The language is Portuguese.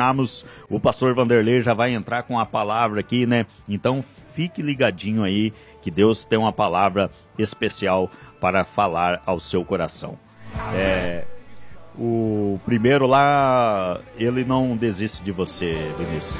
retornarmos, o pastor Vanderlei já vai entrar com a palavra aqui, né? Então fique ligadinho aí, que Deus tem uma palavra especial para falar ao seu coração. O primeiro lá, ele não desiste de você, Vinícius.